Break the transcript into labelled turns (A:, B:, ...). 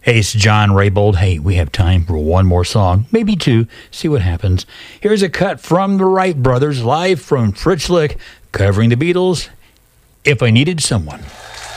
A: Hey, it's John Raybould. Hey, we have time for one more song, maybe two. See what happens. Here's a cut from the Wright Brothers, live from Fritz Lick, covering the Beatles, If I Needed Someone.